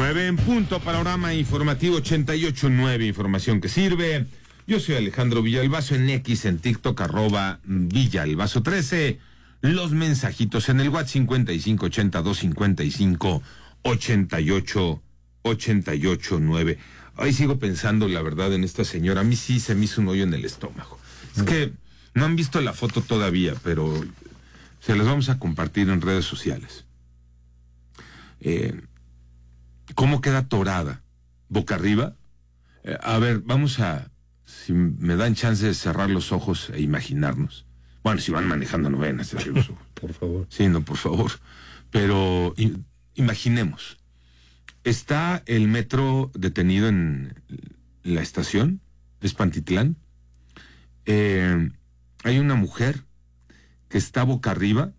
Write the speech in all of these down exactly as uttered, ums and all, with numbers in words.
nueve en punto, panorama informativo ochenta y ocho punto nueve, información que sirve. Yo soy Alejandro Villalbazo, en X, en TikTok, arroba Villalbazo trece. Los mensajitos en el WhatsApp cincuenta y cinco ochenta y dos cincuenta y cinco ochenta y ocho ochenta y ocho nueve. Hoy sigo pensando, la verdad, en esta señora. A mí sí se me hizo un hoyo en el estómago. Es que no han visto la foto todavía, pero se las vamos a compartir en redes sociales. Eh, ¿Cómo queda atorada? ¿Boca arriba? Eh, a ver, vamos a... Si me dan chance de cerrar los ojos e imaginarnos. Bueno, si van manejando no vayan a cerrar los ojos. Por favor. Sí, no, por favor. Pero i- imaginemos. Está el metro detenido en la estación, es Pantitlán. Eh, hay una mujer que está boca arriba,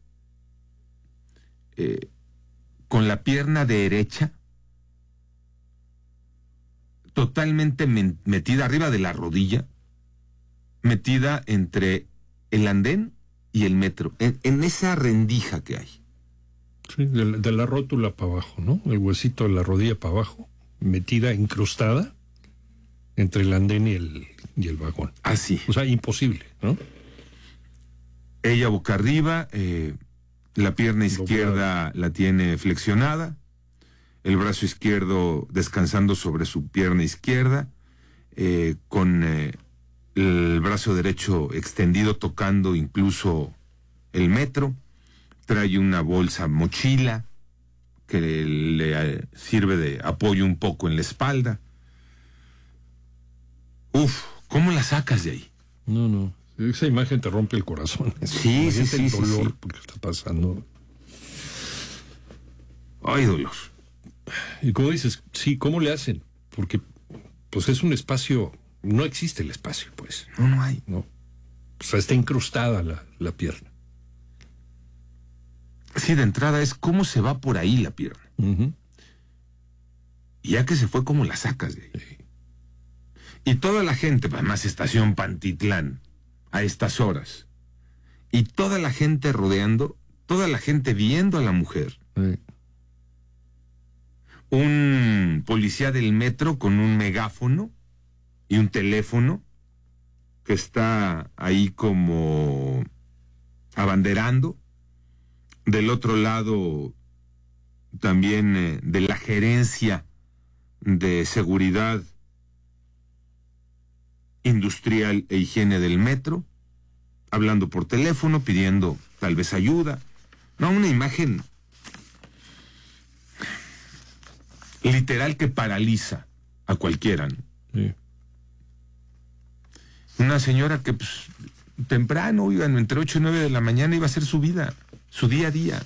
eh, con la pierna derecha totalmente men- metida arriba de la rodilla, metida entre el andén y el metro, en, en esa rendija que hay. Sí, de, la- de la rótula para abajo, ¿no? El huesito de la rodilla para abajo, metida, incrustada entre el andén y el, y el vagón. Así. O sea, imposible, ¿no? Ella boca arriba, eh, la pierna izquierda la tiene flexionada, el brazo izquierdo descansando sobre su pierna izquierda, eh, con eh, el brazo derecho extendido tocando incluso el metro. Trae una bolsa mochila que le, le eh, sirve de apoyo un poco en la espalda. Uf, ¿cómo la sacas de ahí? No, no. Esa imagen te rompe el corazón. Sí, sí, Imagínate sí, el sí, dolor sí. porque está pasando. Ay, dolor. Y como dices, sí, ¿cómo le hacen? Porque, pues es un espacio, no existe el espacio, pues. No, no hay. No. O sea, está incrustada la, la pierna. Sí, de entrada es cómo se va por ahí la pierna. Uh-huh. Y ya que se fue, ¿cómo la sacas de ahí? Sí. Y toda la gente, además estación Pantitlán, a estas horas, y toda la gente rodeando, toda la gente viendo a la mujer. Sí. Un policía del metro con un megáfono y un teléfono que está ahí como abanderando. Del otro lado, también eh, de la gerencia de seguridad industrial e higiene del metro, hablando por teléfono, pidiendo tal vez ayuda. No, una imagen literal que paraliza a cualquiera, ¿no? Sí. Una señora que pues, temprano, oigan, entre ocho y nueve de la mañana iba a ser su vida, su día a día.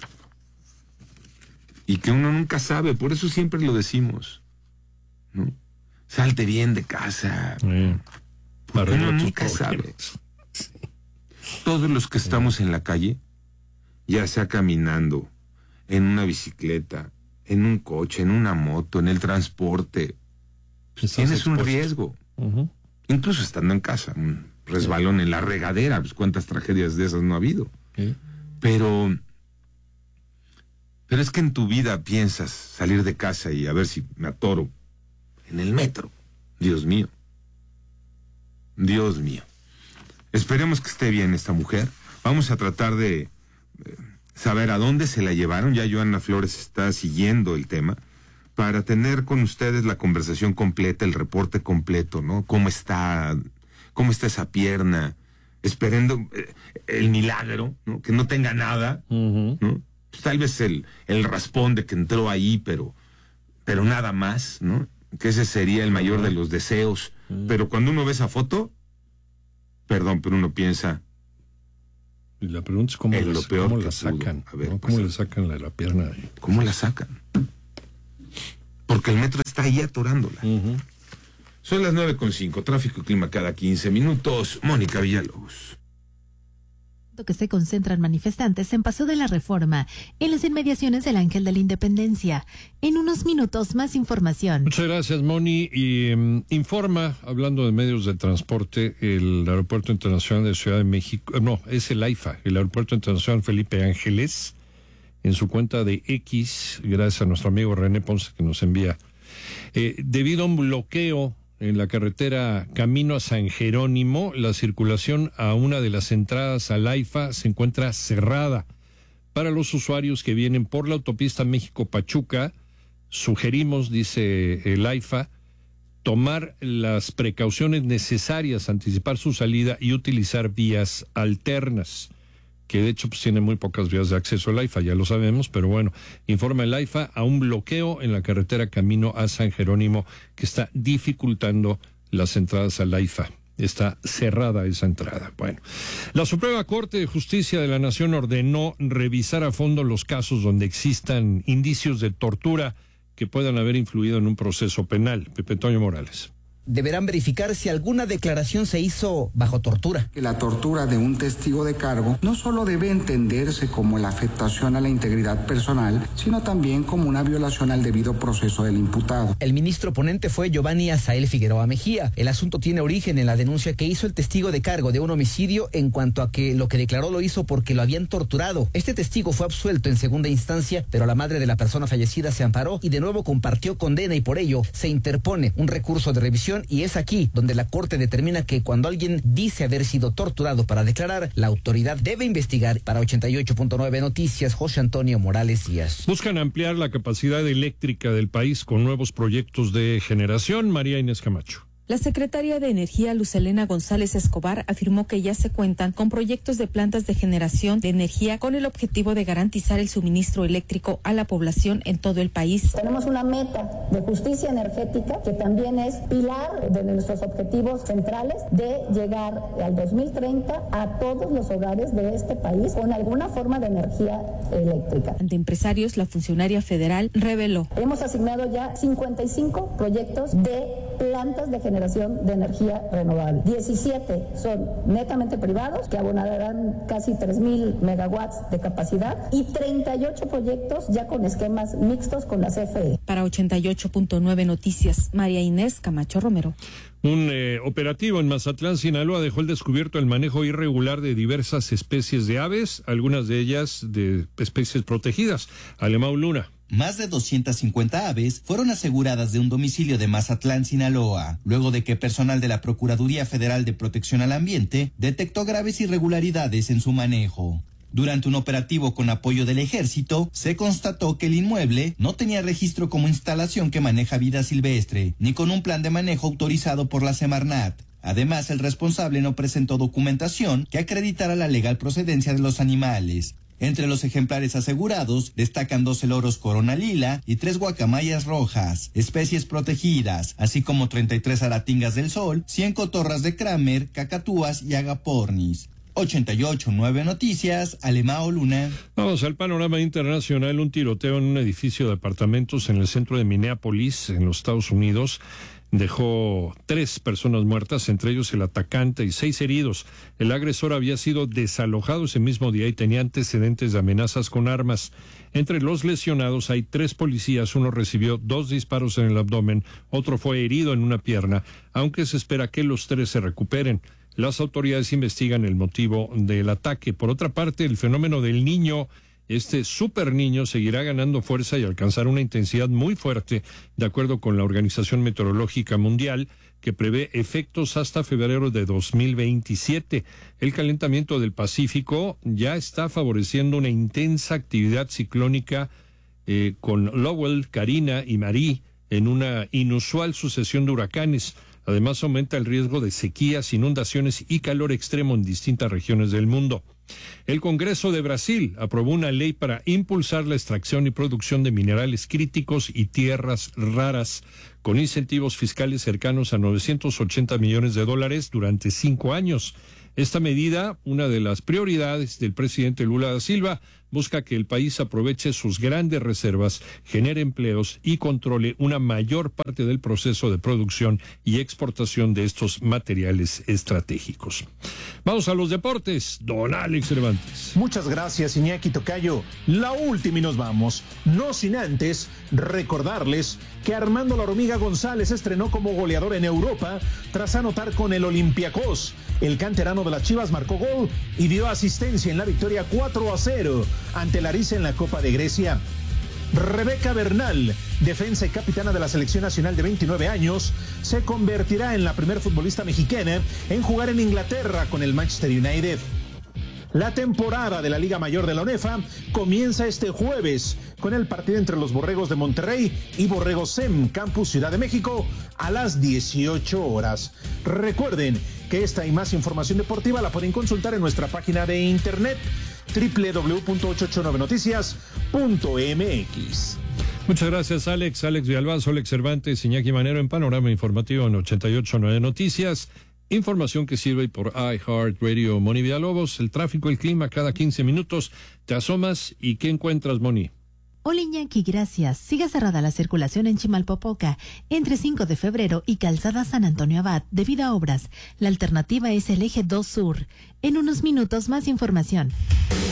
Y que uno nunca sabe, por eso siempre lo decimos, ¿no? Salte bien de casa. Sí. Porque Arregla uno tus nunca sabe. problemas. Todos los que estamos en la calle, ya sea caminando, en una bicicleta, en un coche, en una moto, en el transporte, pues Estás tienes un expuesto. riesgo. Uh-huh. Incluso estando en casa, un resbalón en la regadera, pues cuántas tragedias de esas no ha habido. Sí. Pero, pero es que en tu vida piensas salir de casa y a ver si me atoro en el metro. Dios mío. Dios mío. Esperemos que esté bien esta mujer. Vamos a tratar de eh, saber a dónde se la llevaron. Ya Joana Flores está siguiendo el tema para tener con ustedes la conversación completa, el reporte completo, ¿no? Cómo está, cómo está esa pierna, esperando eh, el milagro, ¿no? Que no tenga nada, Uh-huh. ¿no? Pues tal vez el, el raspón de que entró ahí, pero, pero nada más, ¿no? Que ese sería el mayor Uh-huh. de los deseos. Uh-huh. Pero cuando uno ve esa foto, perdón, pero uno piensa, Y la pregunta es cómo, En la, lo peor cómo que la pudo sacan. haber ¿No? ¿Cómo pasado. le sacan la, la pierna ahí? ¿cómo la sacan? Porque el metro está ahí atorándola. Uh-huh. Son las nueve con cinco, tráfico y clima cada quince minutos. Mónica Villalobos. Que se concentran manifestantes en Paso de la Reforma, en las inmediaciones del Ángel de la Independencia. En unos minutos, más información. Muchas gracias, Moni. Y um, informa, hablando de medios de transporte, el Aeropuerto Internacional de Ciudad de México, no, es el AIFA, el Aeropuerto Internacional Felipe Ángeles, en su cuenta de X, gracias a nuestro amigo René Ponce, que nos envía Eh, debido a un bloqueo en la carretera camino a San Jerónimo, la circulación a una de las entradas al AIFA se encuentra cerrada. Para los usuarios que vienen por la autopista México-Pachuca, sugerimos, dice el AIFA, tomar las precauciones necesarias, anticipar su salida y utilizar vías alternas, que de hecho pues, tiene muy pocas vías de acceso al AIFA, ya lo sabemos, pero bueno, informa el AIFA a un bloqueo en la carretera camino a San Jerónimo que está dificultando las entradas al AIFA. Está cerrada esa entrada. Bueno, la Suprema Corte de Justicia de la Nación ordenó revisar a fondo los casos donde existan indicios de tortura que puedan haber influido en un proceso penal. Pepe Toño Morales. Deberán verificar si alguna declaración se hizo bajo tortura. La tortura de un testigo de cargo no solo debe entenderse como la afectación a la integridad personal, sino también como una violación al debido proceso del imputado. El ministro ponente fue Giovanni Azael Figueroa Mejía. El asunto tiene origen en la denuncia que hizo el testigo de cargo de un homicidio en cuanto a que lo que declaró lo hizo porque lo habían torturado. Este testigo fue absuelto en segunda instancia, pero la madre de la persona fallecida se amparó y de nuevo compartió condena y por ello se interpone un recurso de revisión. Y es aquí donde la Corte determina que cuando alguien dice haber sido torturado para declarar, la autoridad debe investigar. Para ochenta y ocho punto nueve Noticias, José Antonio Morales Díaz. Buscan ampliar la capacidad eléctrica del país con nuevos proyectos de generación. María Inés Camacho. La secretaria de Energía, Luz Helena González Escobar, afirmó que ya se cuentan con proyectos de plantas de generación de energía con el objetivo de garantizar el suministro eléctrico a la población en todo el país. Tenemos una meta de justicia energética que también es pilar de nuestros objetivos centrales de llegar al dos mil treinta a todos los hogares de este país con alguna forma de energía eléctrica. Ante empresarios, la funcionaria federal reveló. Hemos asignado ya cincuenta y cinco proyectos de plantas de generación de energía renovable. diecisiete son netamente privados, que abonarán casi tres mil megawatts de capacidad, y treinta y ocho proyectos ya con esquemas mixtos con la C F E. Para ochenta y ocho punto nueve Noticias, María Inés Camacho Romero. Un eh, operativo en Mazatlán, Sinaloa, dejó al descubierto el manejo irregular de diversas especies de aves, algunas de ellas de especies protegidas. Alemão Luna. Más de doscientas cincuenta aves fueron aseguradas de un domicilio de Mazatlán, Sinaloa, luego de que personal de la Procuraduría Federal de Protección al Ambiente detectó graves irregularidades en su manejo. Durante un operativo con apoyo del Ejército, se constató que el inmueble no tenía registro como instalación que maneja vida silvestre, ni con un plan de manejo autorizado por la Semarnat. Además, el responsable no presentó documentación que acreditara la legal procedencia de los animales. Entre los ejemplares asegurados destacan doce loros corona lila y tres guacamayas rojas, especies protegidas, así como treinta y tres aratingas del sol, cien cotorras de Kramer, cacatúas y agapornis. ochenta y ocho punto nueve Noticias, Alemão Luna. Vamos al panorama internacional. Un tiroteo en un edificio de apartamentos en el centro de Minneapolis, en los Estados Unidos, dejó tres personas muertas, entre ellos el atacante, y seis heridos. El agresor había sido desalojado ese mismo día y tenía antecedentes de amenazas con armas. Entre los lesionados hay tres policías, uno recibió dos disparos en el abdomen, otro fue herido en una pierna, aunque se espera que los tres se recuperen. Las autoridades investigan el motivo del ataque. Por otra parte, el fenómeno del Niño, este super niño, seguirá ganando fuerza y alcanzar una intensidad muy fuerte, de acuerdo con la Organización Meteorológica Mundial, que prevé efectos hasta febrero de dos mil veintisiete. El calentamiento del Pacífico ya está favoreciendo una intensa actividad ciclónica eh, con Lowell, Karina y Marie en una inusual sucesión de huracanes. Además, aumenta el riesgo de sequías, inundaciones y calor extremo en distintas regiones del mundo. El Congreso de Brasil aprobó una ley para impulsar la extracción y producción de minerales críticos y tierras raras, con incentivos fiscales cercanos a novecientos ochenta millones de dólares durante cinco años. Esta medida, una de las prioridades del presidente Lula da Silva, busca que el país aproveche sus grandes reservas, genere empleos y controle una mayor parte del proceso de producción y exportación de estos materiales estratégicos. Vamos a los deportes. Don Alex Cervantes. Muchas gracias, Iñaki Tocayo. La última y nos vamos. No sin antes recordarles que Armando La Hormiga González estrenó como goleador en Europa tras anotar con el Olympiacos. El canterano de las Chivas marcó gol y dio asistencia en la victoria cuatro a cero ante Larissa en la Copa de Grecia. Rebeca Bernal, defensa y capitana de la selección nacional de veintinueve años, se convertirá en la primer futbolista mexicana en jugar en Inglaterra con el Manchester United. La temporada de la Liga Mayor de la UNEFA comienza este jueves con el partido entre los Borregos de Monterrey y Borregos S E M Campus Ciudad de México a las dieciocho horas. Recuerden que esta y más información deportiva la pueden consultar en nuestra página de internet doble u doble u doble u punto ochocientos ochenta y nueve noticias punto m x. Muchas gracias, Alex. Alex Villalbazo, Alex Cervantes, Iñaki Manero en Panorama Informativo en ochenta y ocho punto nueve Noticias. Información que sirve por iHeartRadio. Moni Villalobos, el tráfico, el clima cada quince minutos. Te asomas y ¿qué encuentras, Moni? Hola Iñaki, gracias. Sigue cerrada la circulación en Chimalpopoca entre cinco de febrero y Calzada San Antonio Abad debido a obras. La alternativa es el eje dos Sur. En unos minutos más información.